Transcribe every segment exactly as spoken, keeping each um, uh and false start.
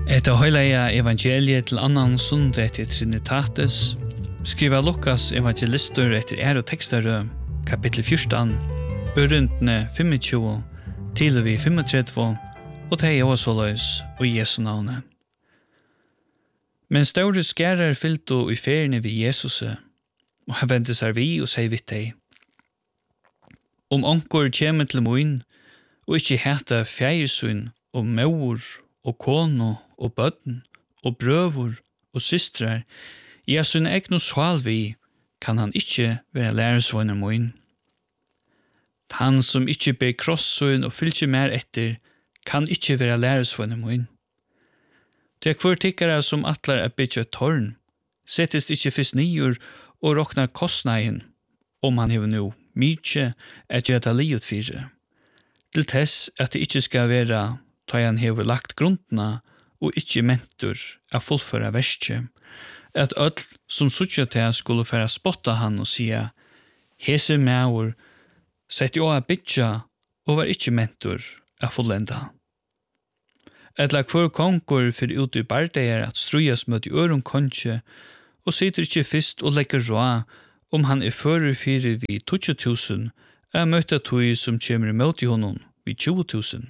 Eta høyleia evangeliet til annan sundet etter Trinitatis, skriva Lukas evangelister etter er og tekstere, kapittel fjorton, ørundne tjue-fem til vi trettifem, og teg og såløys og Jesu navne. Men større skærer fylto i feriene vid Jesus, og han vendte seg vi og sier vidt deg. Om onkor kjemer til moin, og ikkje heta fjeirsyn og mor og kono og bøtten og brøvor og systrar, ja, sin egnu sval vi, kan han ikkje være læresvåner moin. Han som ikkje ber krossøyn og fylkje mer etter, kan ikkje være læresvåner moin. Det er hver tikkare som atlar er bytja tårn, settes ikkje fyrst niur og roknar kostnaden, om han hever nu mykje er gjeta liot fire. Til tess at det ikkje skal være ta han hever lagt gruntna og ikkje mentur av fullføra verskje, at öll som suttja til skulle færa spotta han og sia, hese maur, sett jo a bytja og var ikkje mentur av fullenda. Etla hver konkur fyrir ut i bardeir at strujas mot i øron konche, og sitter ikkje fyrst og legger råa om han er fører fyrir vi tjuetusen tusen, er møtta tui som kjemur mot i honom vi tjue tusen.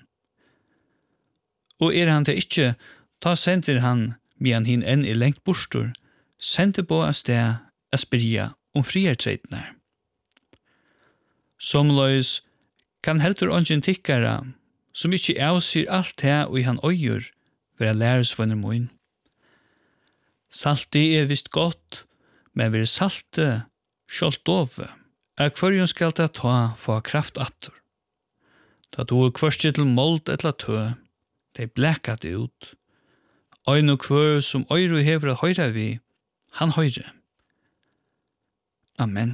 Og er han det ikkje, ta sender han, medan hin enn er lengt bostor, sender på a sted a spyrja om friartreitnar. Somløys kan heldur ongen tikkara, som ikkje avsyr alt det og i han øyer, være læresvønner moin. Salti er visst godt, men vir salte skjolt dove, er hverjon skal ta ta få kraft atter. Da du er kvørst til mold etla tø, de blekat ut. Øyn og kvør som øyru hever at høyra vi, han høyre. Amen.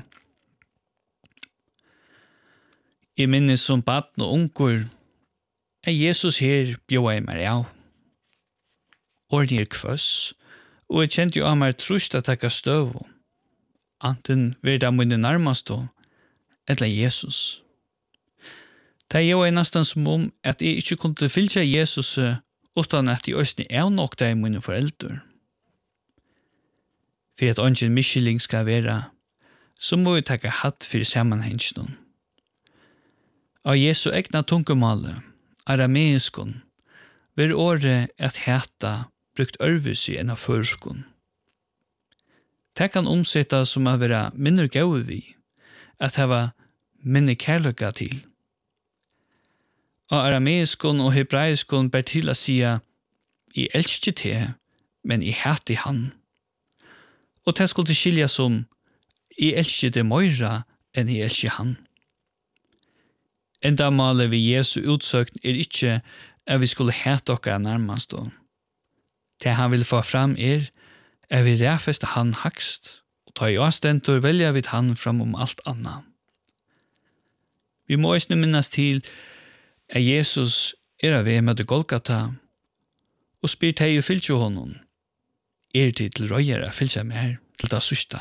I minnes som baden og ungur, er Jesus her bjóa i meg av. Ordning er kvøss, og jeg kjente jo av meg trust at takka støv, anten ved av mine nærmaste, eller Jesus. Det er jo nesten som om at jeg ikke kunne fylse Jesus utan at jeg også er nok det i mine foreldre. For at ånden miskylling skal være, så må vi takke hatt for sammenhengen. Av Jesu egna tungemålet, arameiskon, vil året at heta brukt ørvis i en av førskon. Det kan omsetta som å være minner gau vi, at hava minne kærløkka til. Og arameiskon og hebraiskon ber til å sia, jeg elsker te, men jeg hater han. Og det skulle skilja som, jeg elsker det møyra enn jeg elsker han. Enda malet vi Jesu utsøkn er ikkje at vi skulle hete okkar nærmast. Det han vil få fram er at vi ræfeste han hakst, og ta i avstentor velja vi han fram om alt anna. Vi må isne minnas til at Jesus er av med Golgata, og spyr teg og fylkje honom, er tid til røyere fylkje mer til det sørste.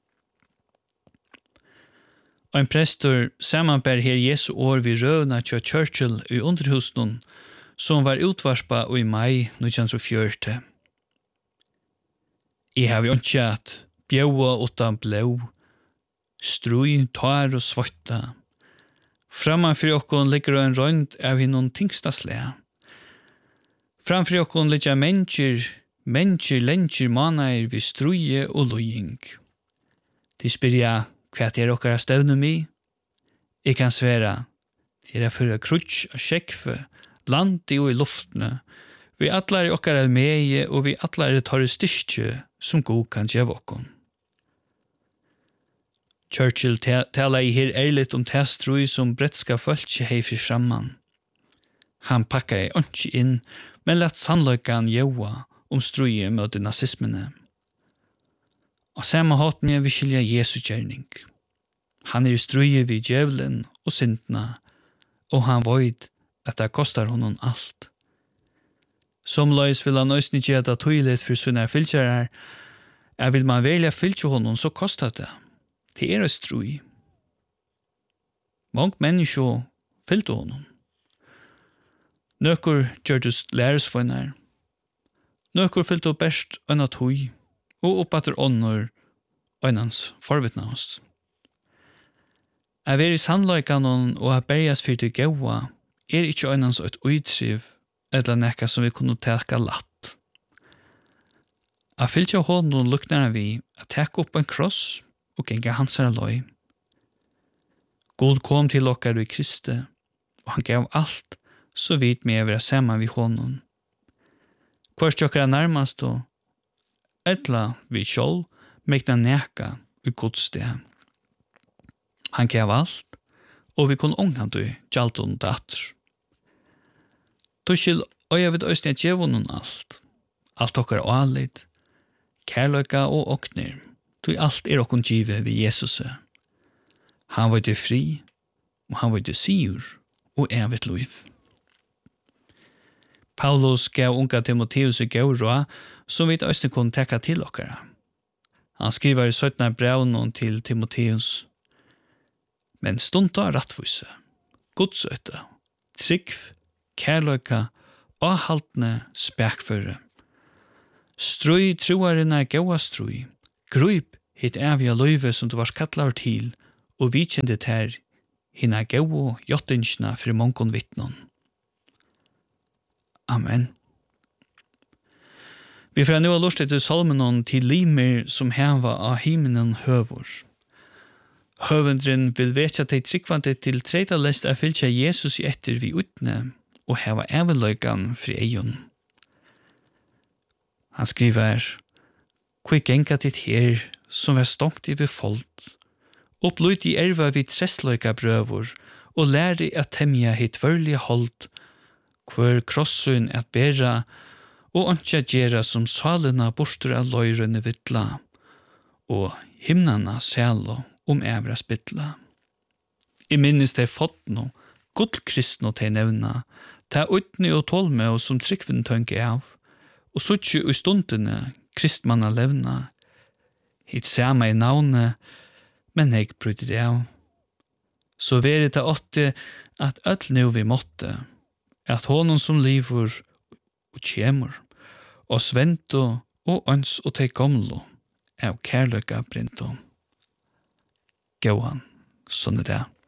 Og en prestor samanber her Jesu år vi røvna til Churchill i underhusen, som var utvarspa i mai nitton fjorten. Jeg har jo ikke at bjøa utan blå, strui, tar og svarta. Framfor okkon ligger en rønt av hinnon tingsta slea. Framfor okkon ligger mennesker, mennesker, lenker, manaer vi struje og lojing. De spyr jeg, hva er okkara støvnum i? Jeg kan sværa, det er for krutsk og sjekve, landi og i luftene, vi atlar er okkara meie, og vi atlar er tar styrkje som god kan gjeva okkon. Churchill tala i her ærligt om testrui som bretska fölkje heifri framman. Han pakka i åndsj inn, men lett sannløykan gjeva om struje møte nazismene. Og samme hatten er vi skilja Jesu gjerning. Han er i struje vid djevelen og syndna, og han void at det kostar honom alt. Som løys vil han òsni gjeda tøylet for sunne fylkjarar, er vil man velja fylkja honom så kostar det. Det er et strui. Mange mennesker fyllte honom. Nøkker gjør du læresfunner, Nøkker fyllt opp best øyna tøy, og oppatter ånder øynans forvittnast. Jeg er i sannløykanon og har bergas fyrir til gaua, er ikkje øynans et utriv, eller nekka som vi kunne teka latt. Jeg fyllt jo hånden luknar vi at teka opp en kross og genga hans her løy. God kom til okkar i Kristi, og han gav alt, så vidt med å være saman vi hånden. Kvart jokkar nærmast og etla vi sjål mekna neka i Guds sted. Han gav alt, og vi kunne ångan du gjalton datter. Tuskil og jeg vet øyne djevånen alt. Alt okkar alit, kærløyka og okner, tog alt er okkon givet ved Jesus. Han var det fri, og han var det sigur, og evet liv. Paulus gav unga Timoteus i gaura, som vi øyne kunne tekka til okkara. Han skriver i søttna brevnen til Timoteus, men stunda rattvise, godsøyta, trygg, kærløyka, avhaltne spekføre. Strøy troarina gaua strøy, gruip hit evja løyve som du var kattlar til, og vi kjente ter hina gaua jottinsna for mongon vittnon. Amen. Vi får nu ha lust til salmenon til limer som heva av himmelen høvor. Høvendren vil vetja teg tryggvande til treda lest av fylkja Jesus i etter vi utne, og heva evenløygan fri eion. Han skriver, «Kvik genga ditt her, som er stongt i vi folk, oppløyd i erva vid tressløyga brøvor, og læri at temja hit vørlige holdt, hver krossun at bera, og ønskja gjerra som salina bostur av løyrene vittla, og himnana sælo om evra spittla. I minnes det fotno, gullkristno te nevna, ta utni og tolme og som tryggvinn tønke av, og suttje i stundene kristmanna levna, hit sama i navne, men eg brydde det av. Så veri det åtte at öll nu vi måtte, at honom som livur og kjemur, og svento og øns og teg komlo, av kærløyga brinto. Gåan, sånn er det.